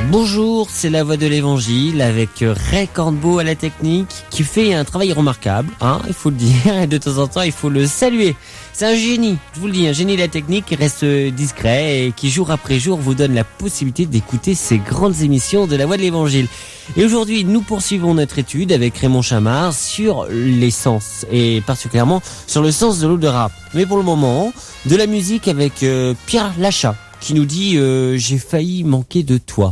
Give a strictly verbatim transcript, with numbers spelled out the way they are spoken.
Bonjour, c'est la voix de l'évangile avec Ray Cornbeau à la technique qui fait un travail remarquable, hein, il faut le dire, et de temps en temps il faut le saluer. C'est un génie, je vous le dis, un génie de la technique qui reste discret et qui jour après jour vous donne la possibilité d'écouter ces grandes émissions de la voix de l'évangile. Et aujourd'hui, nous poursuivons notre étude avec Raymond Chamard sur les sens et particulièrement sur le sens de l'odorat. Mais pour le moment, de la musique avec euh, Pierre Lachat qui nous dit euh, « J'ai failli manquer de toi ».